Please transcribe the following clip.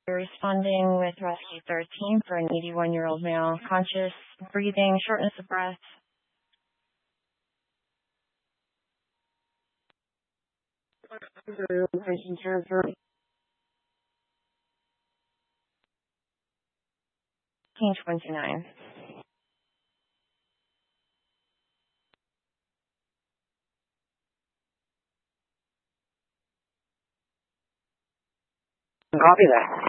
Responding with rescue 13 for an 81-year-old male, conscious, breathing, shortness of breath. Patient transfer. 1529. Copy that.